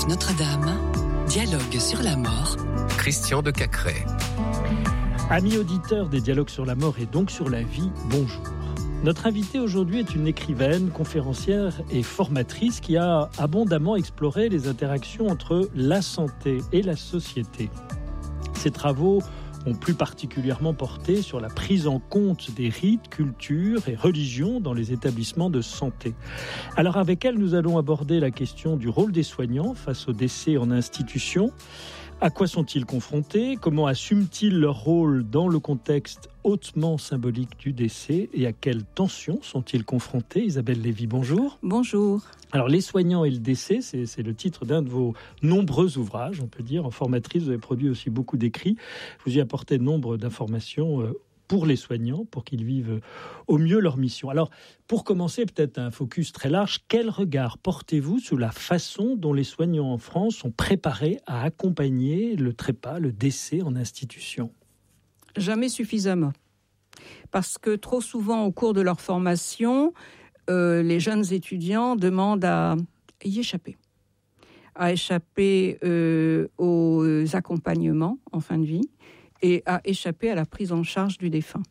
RCF Notre-Dame, dialogue sur la mort. Christian de Cacré. Amis auditeurs des dialogues sur la mort et donc sur la vie, bonjour. Notre invitée aujourd'hui est une écrivaine, conférencière et formatrice qui a abondamment exploré les interactions entre la santé et la société. Ses travaux ont plus particulièrement porté sur la prise en compte des rites, cultures et religions dans les établissements de santé. Alors avec elle, nous allons aborder la question du rôle des soignants face au décès en institution. À quoi sont-ils confrontés ? Comment assument-ils leur rôle dans le contexte hautement symbolique du décès ? Et à quelles tensions sont-ils confrontés ? Isabelle Lévy, bonjour. Bonjour. Alors, Les soignants et le décès, c'est le titre d'un de vos nombreux ouvrages, on peut dire. En formatrice, vous avez produit aussi beaucoup d'écrits. Vous y apportez nombre d'informations pour les soignants, pour qu'ils vivent au mieux leur mission. Alors, pour commencer, peut-être un focus très large, quel regard portez-vous sur la façon dont les soignants en France sont préparés à accompagner le trépas, le décès en institution ? Jamais suffisamment. Parce que trop souvent, au cours de leur formation, les jeunes étudiants demandent à y échapper. À échapper aux accompagnements en fin de vie et à échapper à la prise en charge du défunt.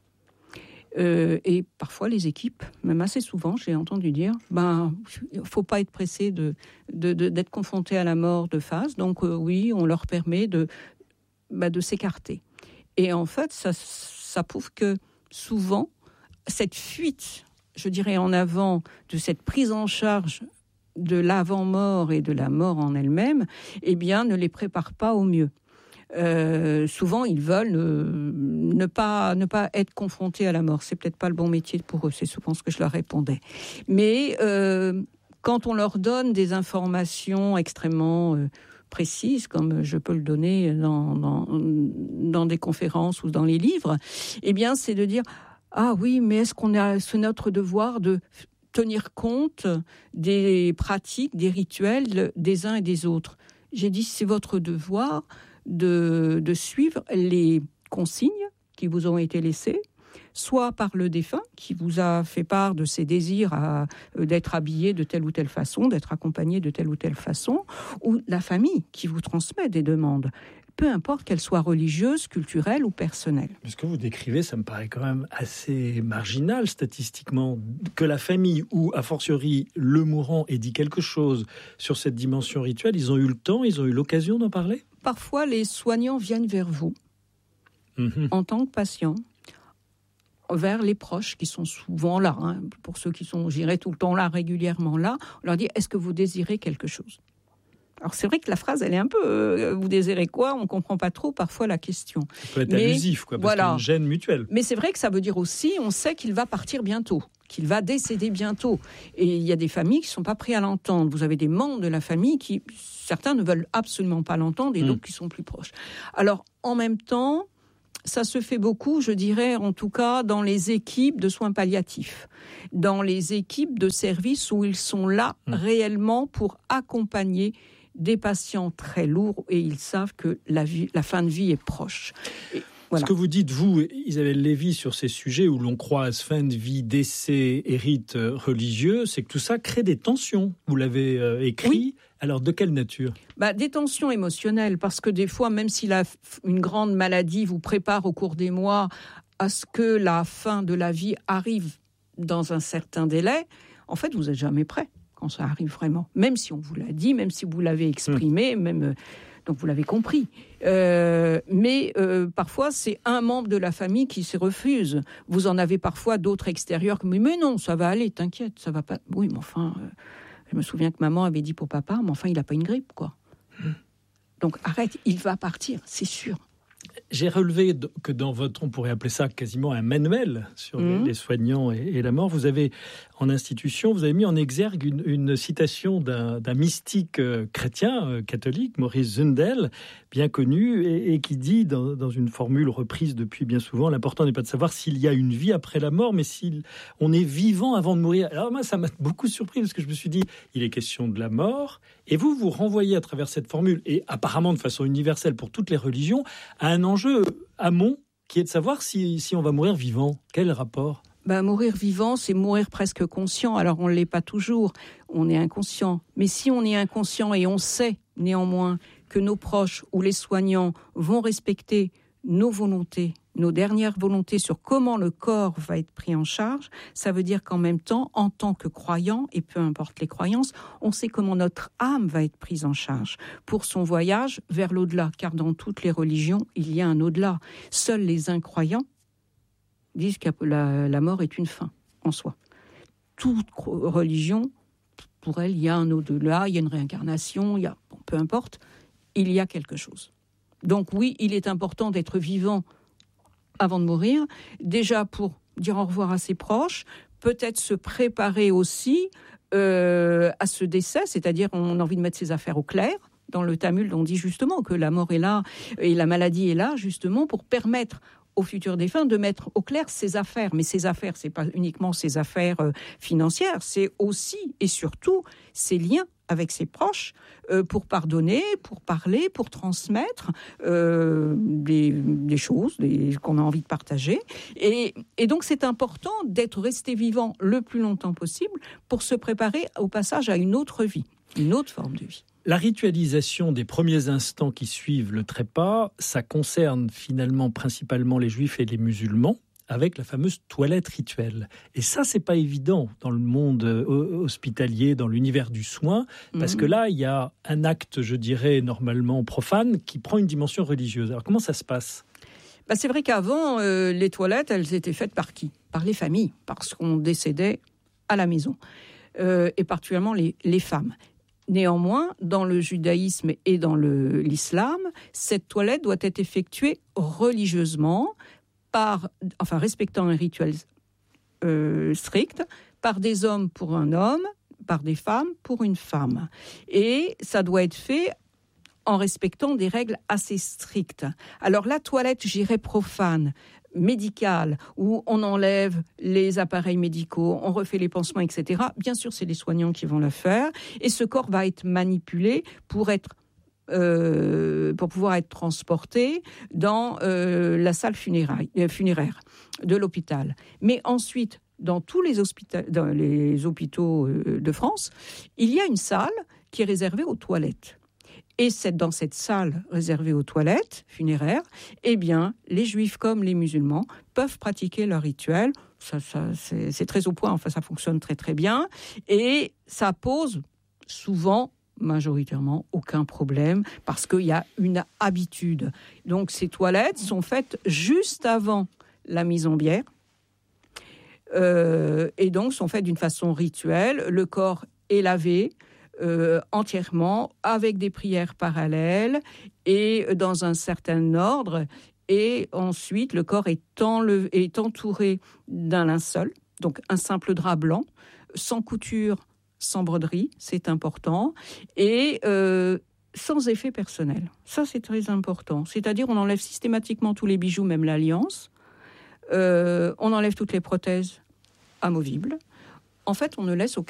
Et parfois, les équipes, même assez souvent, j'ai entendu dire, il ne faut pas être pressé d'être confronté à la mort de face. Donc oui, on leur permet de s'écarter. Et en fait, ça prouve que souvent, cette fuite, je dirais en avant, de cette prise en charge de l'avant-mort et de la mort en elle-même, eh bien, ne les prépare pas au mieux. Souvent, ils veulent ne pas être confrontés à la mort. C'est peut-être pas le bon métier pour eux, c'est souvent ce que je leur répondais. Mais quand on leur donne des informations extrêmement précises, comme je peux le donner dans des conférences ou dans les livres, eh bien, c'est de dire « Ah oui, mais c'est notre devoir de tenir compte des pratiques, des rituels des uns et des autres ?» J'ai dit « C'est votre devoir de suivre les consignes qui vous ont été laissées, soit par le défunt qui vous a fait part de ses désirs d'être habillé de telle ou telle façon, d'être accompagné de telle ou telle façon, ou la famille qui vous transmet des demandes, peu importe qu'elles soient religieuses, culturelles ou personnelles. Ce que vous décrivez, ça me paraît quand même assez marginal statistiquement, que la famille ou, a fortiori, le mourant ait dit quelque chose sur cette dimension rituelle. Ils ont eu le temps, ils ont eu l'occasion d'en parler ? Parfois, les soignants viennent vers vous, en tant que patients, vers les proches qui sont souvent là. Pour ceux qui sont, j'irai tout le temps là, régulièrement là, on leur dit « Est-ce que vous désirez quelque chose ?» Alors c'est vrai que la phrase, elle est un peu vous désirez quoi ? On ne comprend pas trop parfois la question. Ça peut être abusif, parce qu'il y a une gêne mutuelle. Mais c'est vrai que ça veut dire aussi, on sait qu'il va partir bientôt, qu'il va décéder bientôt. Et il y a des familles qui ne sont pas prêtes à l'entendre. Vous avez des membres de la famille qui, certains ne veulent absolument pas l'entendre et d'autres qui sont plus proches. Alors en même temps, ça se fait beaucoup, je dirais, en tout cas, dans les équipes de soins palliatifs, dans les équipes de services où ils sont là réellement pour accompagner des patients très lourds et ils savent que la fin de vie est proche. Et voilà. Ce que vous dites, vous, Isabelle Lévy, sur ces sujets où l'on croise fin de vie, décès et rites religieux, c'est que tout ça crée des tensions. Vous l'avez écrit. Oui. Alors, de quelle nature ? Des tensions émotionnelles, parce que des fois, même si une grande maladie vous prépare au cours des mois à ce que la fin de la vie arrive dans un certain délai, en fait, vous n'êtes jamais prêt quand ça arrive vraiment. Même si on vous l'a dit, même si vous l'avez exprimé, donc vous l'avez compris. Mais parfois, c'est un membre de la famille qui se refuse. Vous en avez parfois d'autres extérieurs qui me disent « Mais non, ça va aller, t'inquiète, ça va pas... » Oui, mais enfin... Je me souviens que maman avait dit pour papa, mais enfin, il n'a pas une grippe, quoi. Donc, arrête, il va partir, c'est sûr. J'ai relevé que dans votre, on pourrait appeler ça quasiment un manuel sur les soignants et la mort. Vous avez, en institution, vous avez mis en exergue une citation d'un mystique chrétien, catholique, Maurice Zundel, bien connu, et qui dit, dans une formule reprise depuis bien souvent, l'important n'est pas de savoir s'il y a une vie après la mort, mais si on est vivant avant de mourir. Alors moi, ça m'a beaucoup surpris, parce que je me suis dit, il est question de la mort, et vous renvoyez à travers cette formule, et apparemment de façon universelle pour toutes les religions, à un enjeu amont, qui est de savoir si on va mourir vivant. Quel rapport ? Mourir vivant, c'est mourir presque conscient. Alors, on ne l'est pas toujours, on est inconscient. Mais si on est inconscient et on sait néanmoins que nos proches ou les soignants vont respecter nos volontés, nos dernières volontés sur comment le corps va être pris en charge, ça veut dire qu'en même temps, en tant que croyant, et peu importe les croyances, on sait comment notre âme va être prise en charge pour son voyage vers l'au-delà, car dans toutes les religions, il y a un au-delà. Seuls les incroyants disent que la mort est une fin en soi. Toute religion, pour elle, il y a un au-delà, il y a une réincarnation, peu importe, il y a quelque chose. Donc oui, il est important d'être vivant avant de mourir, déjà pour dire au revoir à ses proches, peut-être se préparer aussi à ce décès, c'est-à-dire on a envie de mettre ses affaires au clair. Dans le Talmud, on dit justement que la mort est là et la maladie est là, justement pour permettre aux futurs défunts de mettre au clair ses affaires. Mais ses affaires, c'est pas uniquement ses affaires financières, c'est aussi et surtout ses liens avec ses proches pour pardonner, pour parler, pour transmettre des choses qu'on a envie de partager. Et donc, c'est important d'être resté vivant le plus longtemps possible pour se préparer au passage à une autre vie, une autre forme de vie. La ritualisation des premiers instants qui suivent le trépas, ça concerne finalement principalement les juifs et les musulmans, avec la fameuse toilette rituelle. Et ça, c'est pas évident dans le monde hospitalier, dans l'univers du soin, parce que là, il y a un acte, je dirais, normalement profane, qui prend une dimension religieuse. Alors, comment ça se passe ? C'est vrai qu'avant, les toilettes, elles étaient faites par qui ? Par les familles, parce qu'on décédait à la maison, et particulièrement les femmes. Néanmoins, dans le judaïsme et dans l'islam, cette toilette doit être effectuée religieusement, respectant un rituel strict, par des hommes pour un homme, par des femmes pour une femme. Et ça doit être fait en respectant des règles assez strictes. Alors la toilette, j'irais profane, médicale, où on enlève les appareils médicaux, on refait les pansements, etc. Bien sûr, c'est les soignants qui vont le faire. Et ce corps va être manipulé pour pouvoir être transporté dans la salle funéraire de l'hôpital. Mais ensuite, dans tous les hôpitaux de France, il y a une salle qui est réservée aux toilettes. Et c'est dans cette salle réservée aux toilettes funéraires, eh bien, les juifs comme les musulmans peuvent pratiquer leur rituel. C'est très au point, ça fonctionne très très bien. Et ça pose souvent, majoritairement, aucun problème parce qu'il y a une habitude. Donc ces toilettes sont faites juste avant la mise en bière et donc sont faites d'une façon rituelle. Le corps est lavé entièrement avec des prières parallèles et dans un certain ordre. Et ensuite, le corps est entouré d'un linceul, donc un simple drap blanc, sans couture, sans broderie, c'est important, et sans effet personnel. Ça, c'est très important. C'est-à-dire, on enlève systématiquement tous les bijoux, même l'alliance. On enlève toutes les prothèses amovibles. En fait, on ne laisse